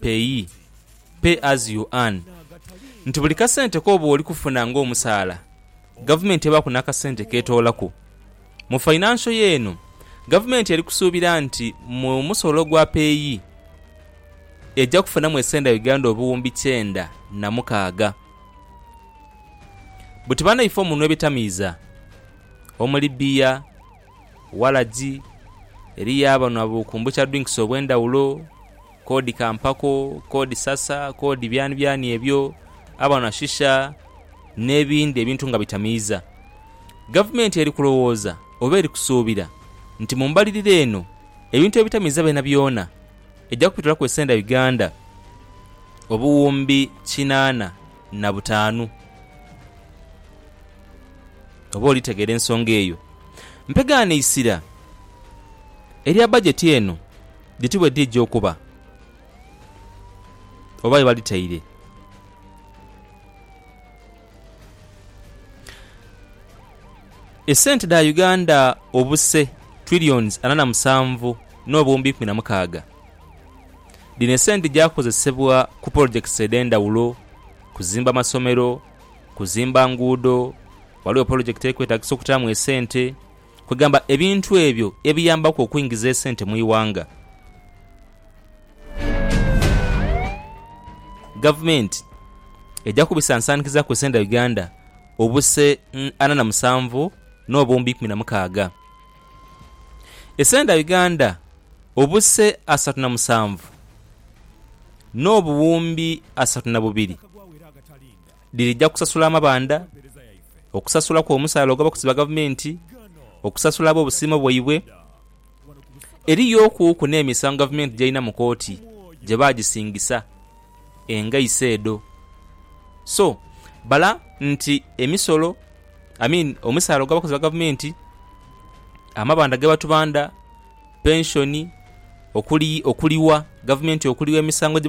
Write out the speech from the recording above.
pay as you earn, nti buli kasente kooba oli kufuna ng'omusaala gavumenti eba kuna kasente keetoolako. Mu financial yeeno gavumenti yali kusuubira nti mu musolo gwa peeyi ejja kufunamu essenda Uganda obuwumbi 906. Buti banaife omuntu ebitamiiza omuli bbiya, walagi, eriyo abano abukumbucha drinks obw'endawulo, kodi kampako, kodi sasa, kodi byani ebyo, abano shisha n'ebindi ebintu nga bitamiiza. Gavumenti eri kulowooza oba eri kusuubira nti mu mbalirira eno ebintu ebitamiiza byonna byona ejja kupitula ku essenda Uganda obuwumbi 805. Oba olitegeera ensonga eyo. Mpegaana isira erya budget eno litibwe dijja okuba oba balitaire. Essente da Uganda obuse trillions 47 n'obuwumbi 16. Dino essente gyakozesebwa ku projects ed'endawulo, kuzimba masomero, kuzimba nguudo, waliwo project ekwetagisa okutaamu essente, kwegamba ebintu ebyo ebiyambako okuyingiza essente mu iwanga. Government ejja kubisansaanikiza ku essenda Uganda obuse 47 n'obuwumbi 16. Essenda Uganda obuse 37 n'obuwumbi 32 dirijja kusasula amabanda, okusasula ku omusaala ogaba kusiba gavumenti, okusasula abo obusimo bwaibwe, eriyo okuuku n'emisango gavumenti gyalina mu kooti gye baagisingisa engayise edo. So bala nti emisolo omusaala ogaba kusiba gavumenti, amabanda ge batubanda, pensioni okuliwa gavumenti okuliwa emisango